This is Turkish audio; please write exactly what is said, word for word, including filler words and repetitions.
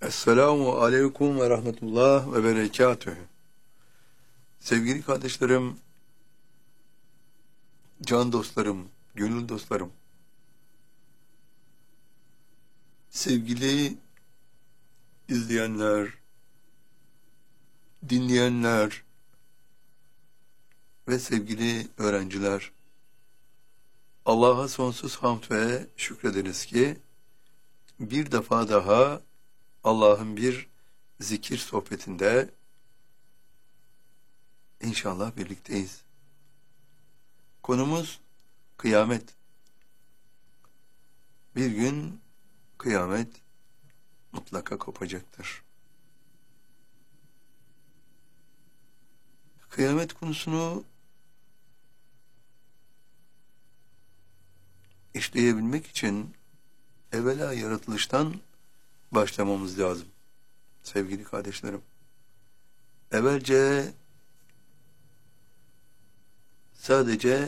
Esselamu aleyküm ve rahmetullah ve berekatühü. Sevgili kardeşlerim, can dostlarım, gönül dostlarım, sevgili izleyenler, dinleyenler ve sevgili öğrenciler, Allah'a sonsuz hamd ve şükrediniz ki bir defa daha Allah'ın bir zikir sohbetinde inşallah birlikteyiz. Konumuz kıyamet. Bir gün kıyamet mutlaka kopacaktır. Kıyamet konusunu işleyebilmek için evvela yaratılıştan başlamamız lazım. Sevgili kardeşlerim, evvelce sadece